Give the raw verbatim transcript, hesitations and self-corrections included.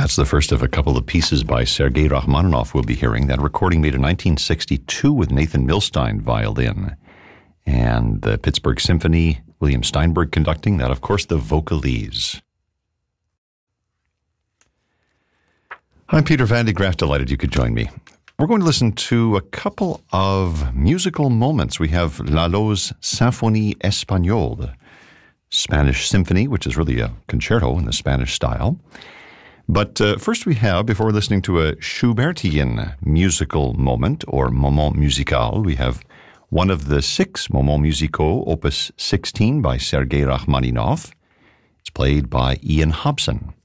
That's the first of a couple of pieces by Sergei Rachmaninoff we'll be hearing. That recording made in nineteen sixty-two with Nathan Milstein violin. And the Pittsburgh Symphony, William Steinberg conducting. That, of course, the Vocalese. I'm Peter Van de Graaff, delighted you could join me. We're going to listen to a couple of musical moments. We have Lalo's Symphonie Espagnole, the Spanish symphony, which is really a concerto in the Spanish style. But uh, first we have, before listening to a Schubertian musical moment, or moment musical, we have one of the six moments musicaux, opus sixteen by Sergei Rachmaninoff. It's played by Ian Hobson.